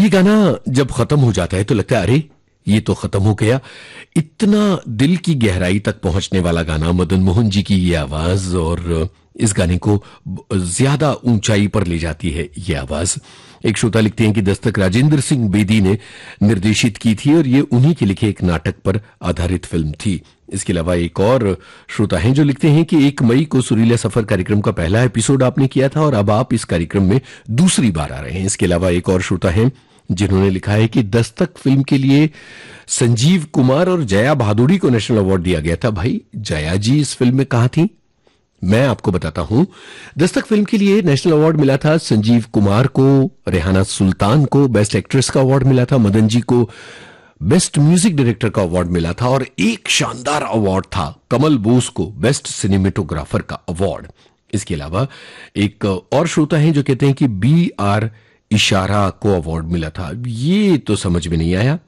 ये गाना जब खत्म हो जाता है तो लगता है अरे ये तो खत्म हो गया। इतना दिल की गहराई तक पहुंचने वाला गाना, मदन मोहन जी की ये आवाज, और इस गाने को ज्यादा ऊंचाई पर ले जाती है ये आवाज। एक श्रोता लिखते हैं कि दस्तक राजेंद्र सिंह बेदी ने निर्देशित की थी और ये उन्हीं के लिखे एक नाटक पर आधारित फिल्म थी। इसके अलावा एक और श्रोता हैं जो लिखते हैं कि 1 मई को सुरीला सफर कार्यक्रम का पहला एपिसोड आपने किया था और अब आप इस कार्यक्रम में दूसरी बार आ रहे हैं। इसके अलावा एक और श्रोता हैं जिन्होंने लिखा है कि दस्तक फिल्म के लिए संजीव कुमार और जया भादुड़ी को नेशनल अवार्ड दिया गया था। भाई जया जी इस फिल्म में कहां थी? मैं आपको बताता हूं। दस्तक फिल्म के लिए नेशनल अवार्ड मिला था संजीव कुमार को, रेहाना सुल्तान को बेस्ट एक्ट्रेस का अवार्ड मिला था, मदन जी को बेस्ट म्यूजिक डायरेक्टर का अवार्ड मिला था और एक शानदार अवार्ड था कमल बोस को बेस्ट सिनेमेटोग्राफर का अवार्ड। इसके अलावा एक और श्रोता हैं जो कहते हैं कि BR इशारा को अवार्ड मिला था। ये तो समझ में नहीं आया।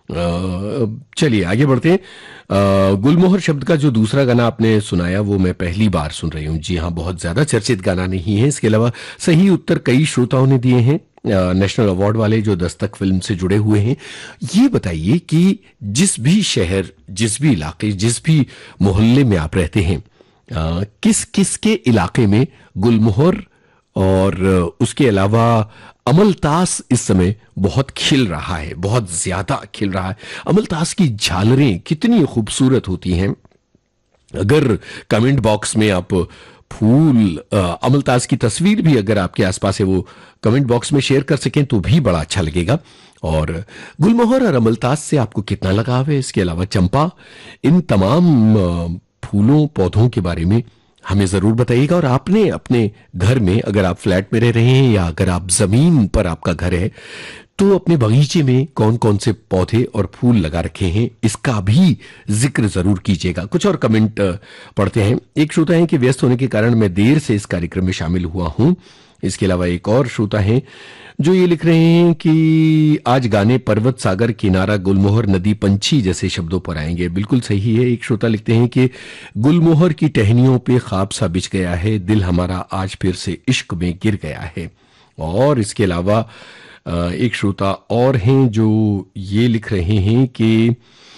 चलिए आगे बढ़ते हैं। गुलमोहर शब्द का जो दूसरा गाना आपने सुनाया वो मैं पहली बार सुन रही हूं। जी हां, बहुत ज्यादा चर्चित गाना नहीं है। इसके अलावा सही उत्तर कई श्रोताओं ने दिए हैं नेशनल अवार्ड वाले जो दस्तक फिल्म से जुड़े हुए हैं। ये बताइए कि जिस भी शहर, जिस भी इलाके, जिस भी मोहल्ले में आप रहते हैं, किस किस के इलाके में गुलमोहर और उसके अलावा अमलतास इस समय बहुत खिल रहा है, बहुत ज्यादा खिल रहा है। अमलतास की झालरें कितनी खूबसूरत होती हैं। अगर कमेंट बॉक्स में आप फूल, अमलतास की तस्वीर भी अगर आपके आसपास है वो कमेंट बॉक्स में शेयर कर सकें तो भी बड़ा अच्छा लगेगा। और गुलमोहर और अमलतास से आपको कितना लगाव है, इसके अलावा चंपा, इन तमाम फूलों पौधों के बारे में हमें जरूर बताइएगा। और आपने अपने घर में, अगर आप फ्लैट में रह रहे हैं या अगर आप जमीन पर आपका घर है, तो अपने बगीचे में कौन कौन से पौधे और फूल लगा रखे हैं इसका भी जिक्र जरूर कीजिएगा। कुछ और कमेंट पढ़ते हैं। एक श्रोता है कि व्यस्त होने के कारण मैं देर से इस कार्यक्रम में शामिल हुआ हूं। इसके अलावा एक और श्रोता है जो ये लिख रहे हैं कि आज गाने पर्वत सागर किनारा गुलमोहर नदी पंछी जैसे शब्दों पर आएंगे। बिल्कुल सही है। एक श्रोता लिखते हैं कि गुलमोहर की टहनियों पे ख्वाब सा बिछ गया है, दिल हमारा आज फिर से इश्क में गिर गया है। और इसके अलावा एक श्रोता और हैं जो ये लिख रहे हैं कि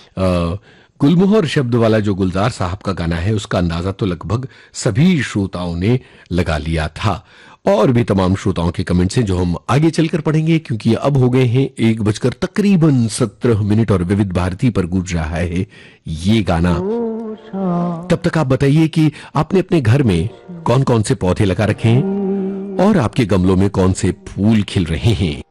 गुलमोहर शब्द वाला जो गुलजार साहब का गाना है उसका अंदाजा तो लगभग सभी श्रोताओं ने लगा लिया था। और भी तमाम श्रोताओं के कमेंट्स हैं जो हम आगे चलकर पढ़ेंगे क्योंकि अब हो गए हैं 1:17 और विविध भारती पर गूंज रहा है ये गाना। तब तक आप बताइए कि आपने अपने घर में कौन कौन से पौधे लगा रखे हैं और आपके गमलों में कौन से फूल खिल रहे हैं।